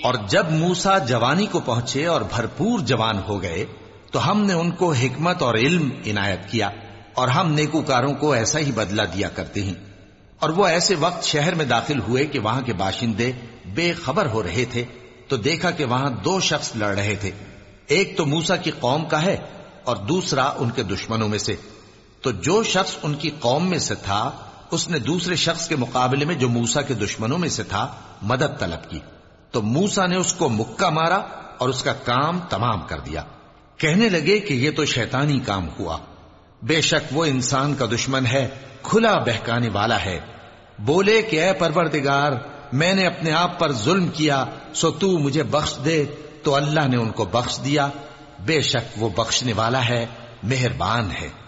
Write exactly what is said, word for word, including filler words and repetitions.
और जब मूसा जवानी को पहुंचे और भरपूर जवान हो गए तो हमने उनको हिकमत और इल्म इनायत किया, और हम नेकूकारों को ऐसा ही बदला दिया करते हैं। और वो ऐसे वक्त शहर में दाखिल हुए कि वहां के बाशिंदे बेखबर हो रहे थे, तो देखा कि वहां दो शख्स लड़ रहे थे। एक तो मूसा की कौम का है और दूसरा उनके दुश्मनों में से। तो जो शख्स उनकी कौम में से था उसने दूसरे शख्स के मुकाबले में जो मूसा के दुश्मनों में से था मदद तलब की। तो मूसा ने उसको मुक्का मारा और उसका काम तमाम कर दिया। कहने लगे कि ये तो शैतानी काम हुआ, बेशक वो इंसान का दुश्मन है, खुला बहकाने वाला है। बोले कि ऐ परवरदिगार, मैंने अपने आप पर जुल्म किया, सो तू मुझे बख्श दे। तो अल्लाह ने उनको बख्श दिया, बेशक वो बख्शने वाला है, मेहरबान है।